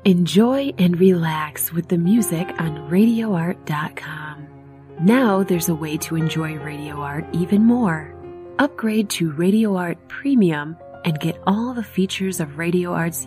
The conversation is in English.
Enjoy and relax with the music on RadioArt.com. Now there's a way to enjoy Radio Art even more. Upgrade to Radio Art Premium and get all the features of Radio Art's